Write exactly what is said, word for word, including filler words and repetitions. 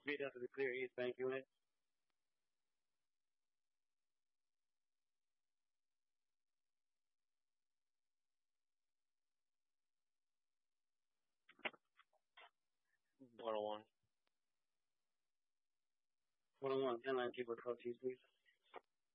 Read out to the clear East Bank unit. one oh one. one oh one, ten line keeper twelve T's, please.